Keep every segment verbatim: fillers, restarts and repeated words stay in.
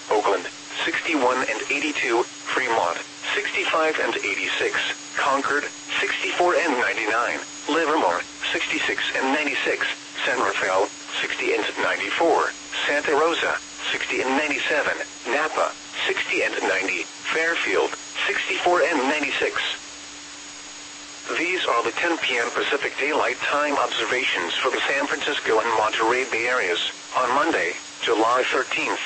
Oakland, sixty-one and eighty-two, Fremont, sixty-five and eighty-six, Concord, sixty-four and ninety-nine, Livermore, sixty-six and ninety-six, San Rafael, sixty and ninety-four, Santa Rosa, sixty and ninety-seven, Napa, sixty and ninety, Fairfield, sixty-four and ninety-six. These are the ten p m Pacific Daylight Time observations for the San Francisco and Monterey Bay areas on Monday, July thirteenth.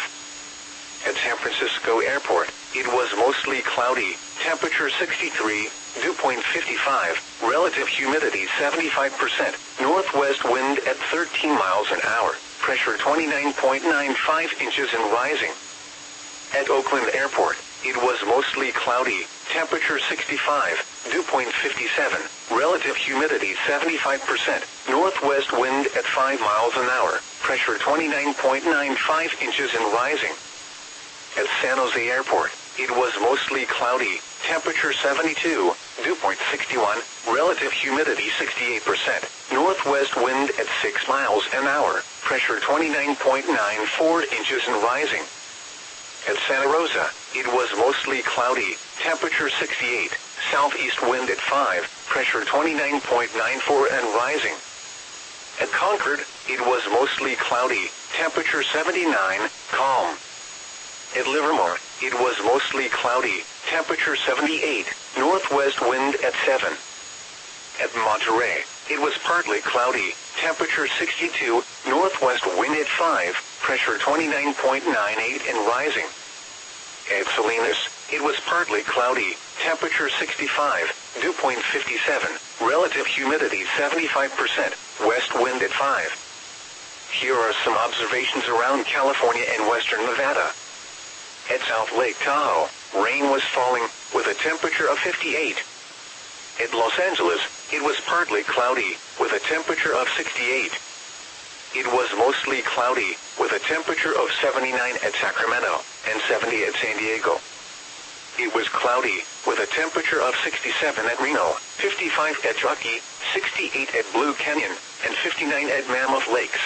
At San Francisco Airport, it was mostly cloudy, temperature sixty-three, dew point fifty-five, relative humidity seventy-five percent, northwest wind at thirteen miles an hour, pressure twenty-nine point nine five inches and rising. At Oakland Airport, it was mostly cloudy, temperature sixty-five, dew point fifty-seven, relative humidity seventy-five percent, northwest wind at five miles an hour, pressure twenty-nine point nine five inches and rising. At San Jose Airport, it was mostly cloudy, temperature seventy-two, dew point sixty-one, relative humidity sixty-eight percent, northwest wind at six miles an hour, pressure twenty-nine point nine four inches and rising. At Santa Rosa, it was mostly cloudy, temperature sixty-eight, southeast wind at five, pressure twenty-nine point nine four and rising. At Concord, it was mostly cloudy, temperature seventy-nine, calm. At Livermore, it was mostly cloudy, temperature seventy-eight, northwest wind at seven. At Monterey, it was partly cloudy, temperature sixty-two, northwest wind at five, pressure twenty-nine point nine eight and rising. At Salinas, it was partly cloudy, temperature sixty-five, dew point fifty-seven, relative humidity seventy-five percent, west wind at five. Here are some observations around California and western Nevada. At South Lake Tahoe, rain was falling, with a temperature of fifty-eight. At Los Angeles, it was partly cloudy, with a temperature of sixty-eight. It was mostly cloudy, with a temperature of seventy-nine at Sacramento, and seventy at San Diego. It was cloudy, with a temperature of sixty-seven at Reno, fifty-five at Truckee, sixty-eight at Blue Canyon, and fifty-nine at Mammoth Lakes.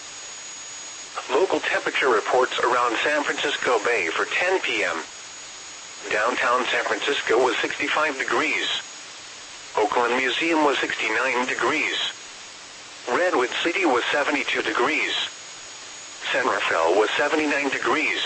Local temperature reports around San Francisco Bay for ten p m Downtown San Francisco was sixty-five degrees. Oakland Museum was sixty-nine degrees. Redwood City was seventy-two degrees. San Rafael was seventy-nine degrees.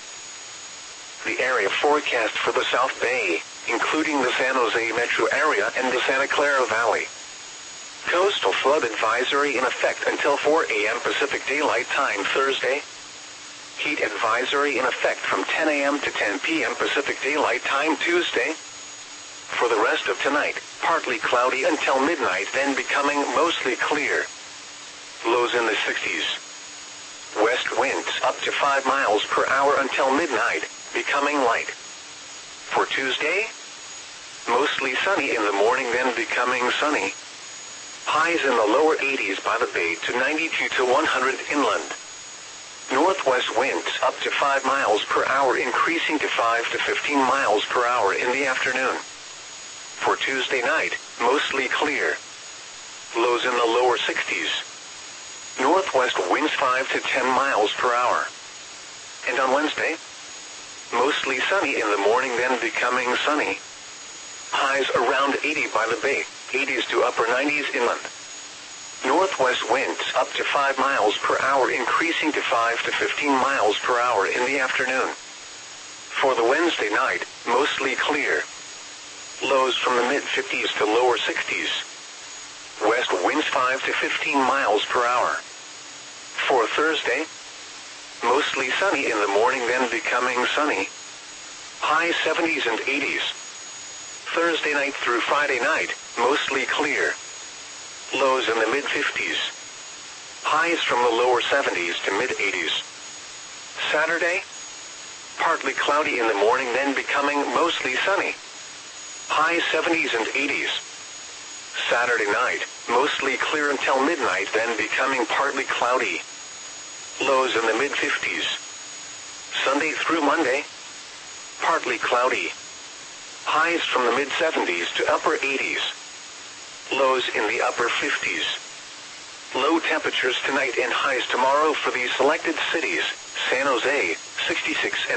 The area forecast for the South Bay, including the San Jose metro area and the Santa Clara Valley. Coastal flood advisory in effect until four a m Pacific Daylight Time Thursday. Heat advisory in effect from ten a m to ten p m Pacific Daylight Time Tuesday. For the rest of tonight, partly cloudy until midnight, then becoming mostly clear. Lows in the sixties. West winds up to five miles per hour until midnight, becoming light. For Tuesday, mostly sunny in the morning, then becoming sunny. Highs in the lower eighties by the Bay to ninety-two to one hundred inland. Northwest winds up to five miles per hour, increasing to five to fifteen miles per hour in the afternoon. For Tuesday night, mostly clear. Lows in the lower sixties. Northwest winds five to ten miles per hour. And on Wednesday, mostly sunny in the morning, then becoming sunny. Highs around eighty by the Bay, eighties to upper nineties inland. Northwest winds up to five miles per hour, increasing to five to fifteen miles per hour in the afternoon. For the Wednesday night, mostly clear. Lows from the mid fifties to lower sixties. West winds five to fifteen miles per hour. For Thursday, mostly sunny in the morning, then becoming sunny. High seventies and eighties. Thursday night through Friday night, mostly clear. Lows in the mid fifties. Highs from the lower seventies to mid eighties. Saturday, partly cloudy in the morning, then becoming mostly sunny. High seventies and eighties. Saturday night, mostly clear until midnight, then becoming partly cloudy. Lows in the mid fifties. Sunday through Monday, partly cloudy. Highs from the mid seventies to upper eighties. Lows in the upper fifties. Low temperatures tonight and highs tomorrow for these selected cities: San Jose, sixty-six and